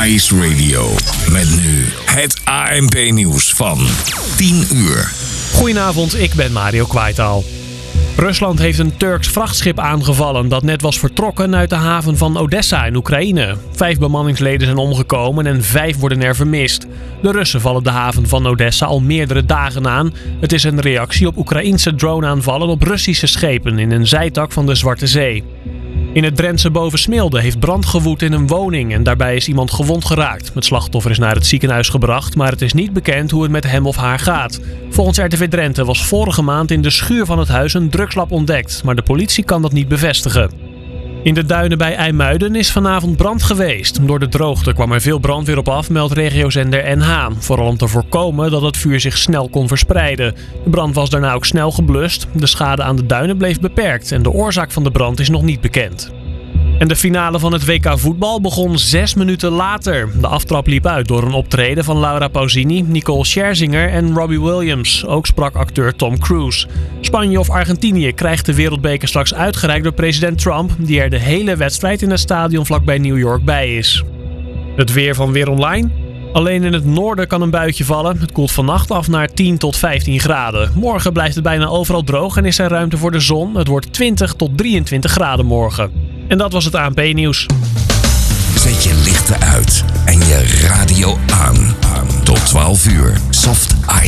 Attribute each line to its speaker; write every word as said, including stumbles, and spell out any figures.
Speaker 1: Ice Radio. Met nu het A N P-nieuws van tien uur.
Speaker 2: Goedenavond, ik ben Mario Kwaitaal. Rusland heeft een Turks vrachtschip aangevallen dat net was vertrokken uit de haven van Odessa in Oekraïne. Vijf bemanningsleden zijn omgekomen en vijf worden er vermist. De Russen vallen de haven van Odessa al meerdere dagen aan. Het is een reactie op Oekraïense droneaanvallen op Russische schepen in een zijtak van de Zwarte Zee. In het Drentse Bovensmilde heeft brand gewoed in een woning en daarbij is iemand gewond geraakt. Het slachtoffer is naar het ziekenhuis gebracht, maar het is niet bekend hoe het met hem of haar gaat. Volgens R T V Drenthe was vorige maand in de schuur van het huis een drugslab ontdekt, maar de politie kan dat niet bevestigen. In de duinen bij IJmuiden is vanavond brand geweest. Door de droogte kwam er veel brandweer op af, meldt regiozender N H. Vooral om te voorkomen dat het vuur zich snel kon verspreiden. De brand was daarna ook snel geblust. De schade aan de duinen bleef beperkt en de oorzaak van de brand is nog niet bekend. En de finale van het W K voetbal begon zes minuten later. De aftrap liep uit door een optreden van Laura Pausini, Nicole Scherzinger en Robbie Williams. Ook sprak acteur Tom Cruise. Spanje of Argentinië krijgt de wereldbeker straks uitgereikt door president Trump, die er de hele wedstrijd in het stadion vlakbij New York bij is. Het weer van Weer Online. Alleen in het noorden kan een buitje vallen. Het koelt vannacht af naar tien tot vijftien graden. Morgen blijft het bijna overal droog en is er ruimte voor de zon. Het wordt twintig tot drieëntwintig graden morgen. En dat was het A N P-nieuws.
Speaker 1: Zet je lichten uit en je radio aan. Tot twaalf uur. Soft Ice.